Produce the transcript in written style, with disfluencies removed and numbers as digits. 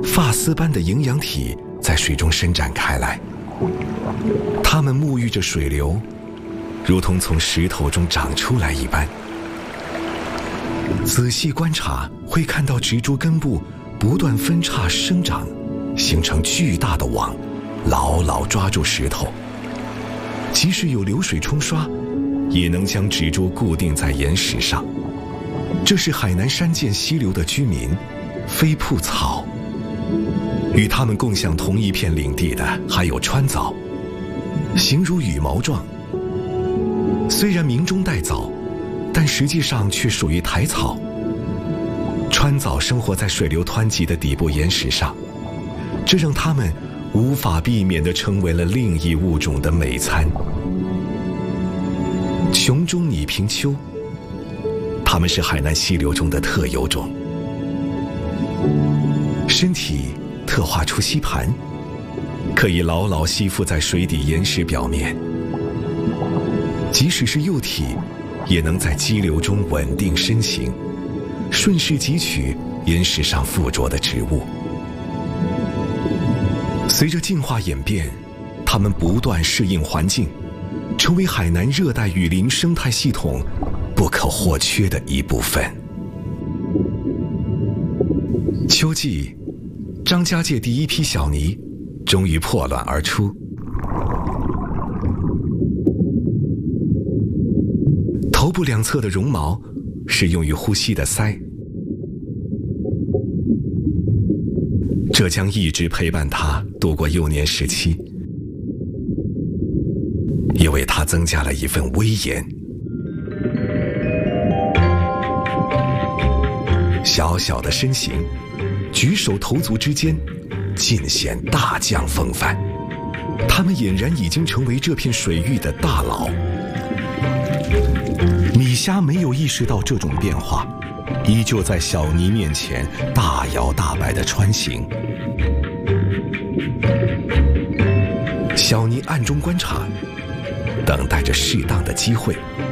发丝般的营养体在水中伸展开来，它们沐浴着水流，如同从石头中长出来一般。仔细观察，会看到植株根部不断分叉生长，形成巨大的网，牢牢抓住石头。即使有流水冲刷，也能将植株固定在岩石上。这是海南山涧溪流的居民飞瀑草。与它们共享同一片领地的还有川藻，形如羽毛状。虽然名中带藻，但实际上却属于苔草。川藻生活在水流湍急的底部岩石上，这让它们无法避免地成为了另一物种的美餐。琼中拟平鳅，它们是海南溪流中的特有种，身体特化出吸盘，可以牢牢吸附在水底岩石表面。即使是幼体，也能在激流中稳定身形，顺势汲取岩石上附着的植物。随着进化演变，它们不断适应环境，成为海南热带雨林生态系统不可或缺的一部分。秋季，张家界第一批小鲵终于破卵而出。头部两侧的绒毛是用于呼吸的鳃，这将一直陪伴它度过幼年时期，也为它增加了一份威严。小小的身形，举手投足之间尽显大将风范，他们俨然已经成为这片水域的大佬。米虾没有意识到这种变化，依旧在小鲵面前大摇大摆地穿行。小鲵暗中观察，等待着适当的机会。